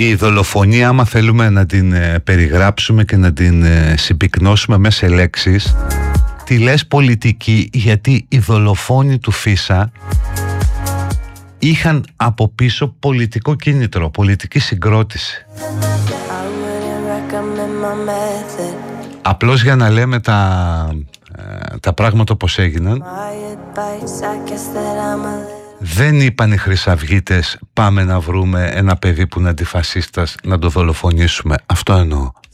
Η δολοφονία, άμα θέλουμε να την περιγράψουμε και να την συμπυκνώσουμε μέσα σε λέξεις, τη λες πολιτική, γιατί οι δολοφόνοι του Φίσα είχαν από πίσω πολιτικό κίνητρο, πολιτική συγκρότηση. Απλώς για να λέμε τα πράγματα όπως έγιναν, δεν είπαν οι χρυσαυγίτες πάμε να βρούμε ένα παιδί που είναι αντιφασίστας να το δολοφονήσουμε. Αυτό εννοώ.